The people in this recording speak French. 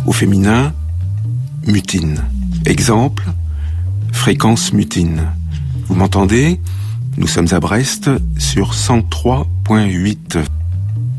Au féminin, mutine. Exemple, fréquence mutine. Vous m'entendez ? Nous sommes à Brest sur 103.8.